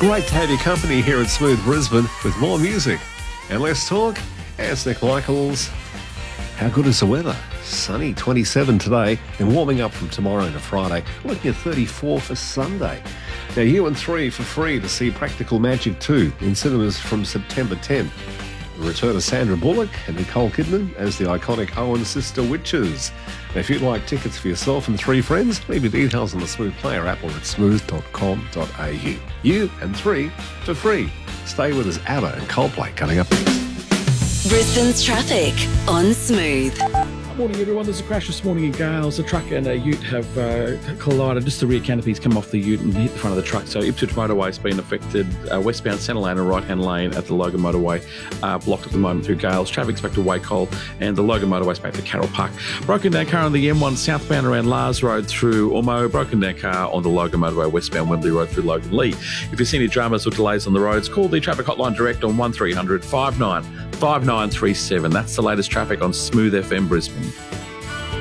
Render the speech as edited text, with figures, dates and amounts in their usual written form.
Great to have your company here at Smooth Brisbane with more music and less talk. As Nick Michaels. How good is the weather? Sunny, 27 today, and warming up from tomorrow to Friday. Looking at 34 for Sunday. Now, you and 3 for free to see Practical Magic 2 in cinemas from September 10. The return of Sandra Bullock and Nicole Kidman as the iconic Owen sister witches. Now, if you'd like tickets for yourself and 3 friends, leave your details on the Smooth Player app or at smooth.com.au. You and 3 for free. Stay with us, ABBA and Coldplay coming up next. Brisbane's traffic on Smooth. Morning, everyone. There's a crash this morning in Gales. A truck and a ute have collided. Just the rear canopies come off the ute and hit the front of the truck. So Ipswich Motorway's been affected. Westbound centre lane and right-hand lane at the Logan Motorway blocked at the moment through Gales. Traffic's back to Wacol and the Logan Motorway's back to Carroll Park. Broken down car on the M1 southbound around Lars Road through Ormeau. Broken down car on the Logan Motorway westbound Wembley Road through Logan Lee. If you see any dramas or delays on the roads, call the traffic hotline direct on 1300 59 5937. That's the latest traffic on Smooth FM Brisbane.